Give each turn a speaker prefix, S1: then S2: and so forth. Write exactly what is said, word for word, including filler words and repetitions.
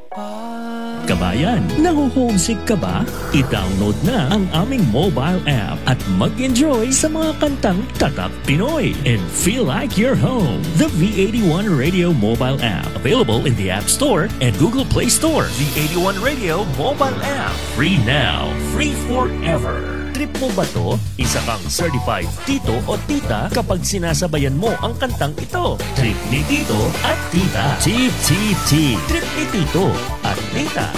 S1: Kabayan, naho-homesick ka ba? I-download na ang aming mobile app at mag-enjoy sa mga kantang Tatak Pinoy and feel like you're home. The V eighty-one Radio mobile app, available in the App Store and Google Play Store. V eighty-one Radio mobile app, free now, free forever. Trip mo ba to? Isa kang certified tito o tita kapag sinasabayan mo ang kantang ito. Trip ni tito at tita. T T T. Trip ni tito at tita.